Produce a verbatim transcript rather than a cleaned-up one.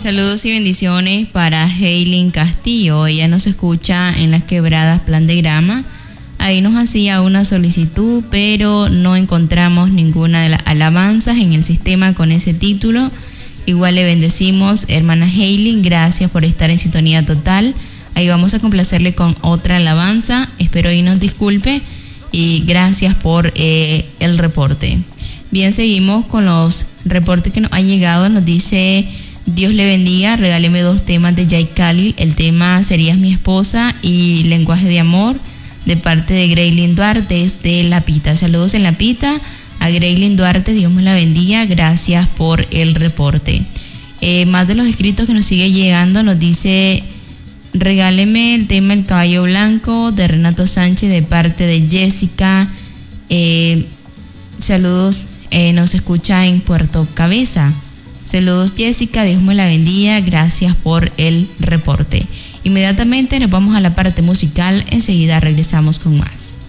Saludos y bendiciones para Heilin Castillo. Ella nos escucha en Las Quebradas, Plan de Grama. Ahí nos hacía una solicitud, pero no encontramos ninguna de las alabanzas en el sistema con ese título. Igual le bendecimos, hermana Heilin, gracias por estar en sintonía total. Ahí vamos a complacerle con otra alabanza. Espero y nos disculpe y gracias por eh, el reporte. Bien, seguimos con los reportes que nos han llegado. Nos dice: Dios le bendiga, regáleme dos temas de Jay Khalil. El tema Serías mi esposa y Lenguaje de amor, de parte de Greylin Duarte desde La Pita. Saludos en La Pita a Greylin Duarte, Dios me la bendiga, gracias por el reporte. Eh, más de los escritos que nos sigue llegando, nos dice: regáleme el tema El Caballo Blanco de Renato Sánchez, de parte de Jessica. Eh, saludos, eh, nos escucha en Puerto Cabeza. Saludos Jessica, Dios me la bendiga, gracias por el reporte. Inmediatamente nos vamos a la parte musical, enseguida regresamos con más.